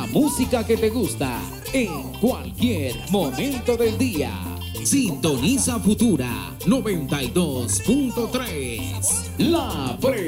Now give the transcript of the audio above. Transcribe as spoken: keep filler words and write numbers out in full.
la música que te gusta en cualquier momento del día. Sintoniza Futura noventa y dos punto tres. La Pre